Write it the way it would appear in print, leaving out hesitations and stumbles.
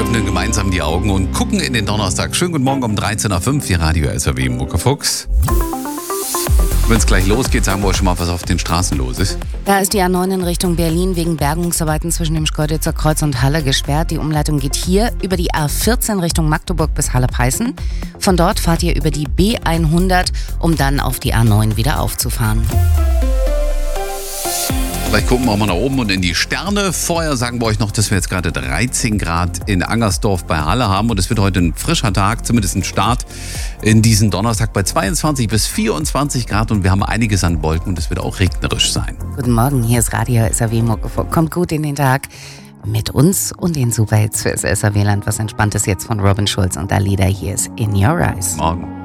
öffnen gemeinsam die Augen und gucken in den Donnerstag. Schönen guten Morgen um 13.05 Uhr, hier Radio SAW Muckefuchs. Wenn es gleich losgeht, sagen wir euch schon mal, was auf den Straßen los ist. Da ist die A9 in Richtung Berlin wegen Bergungsarbeiten zwischen dem Schkeuditzer Kreuz und Halle gesperrt. Die Umleitung geht hier über die A14 Richtung Magdeburg bis Halle-Peißen. Von dort fahrt ihr über die B100, um dann auf die A9 wieder aufzufahren. Vielleicht gucken wir auch mal nach oben und in die Sterne. Vorher sagen wir euch noch, dass wir jetzt gerade 13 Grad in Angersdorf bei Halle haben. Und es wird heute ein frischer Tag, zumindest ein Start in diesen Donnerstag bei 22 bis 24 Grad. Und wir haben einiges an Wolken und es wird auch regnerisch sein. Guten Morgen, hier ist Radio SAW Muckefuchs. Kommt gut in den Tag mit uns und den Superhits fürs SAW-Land. Was Entspanntes jetzt von Robin Schulz und Alida. Hier ist In Your Eyes. Morgen.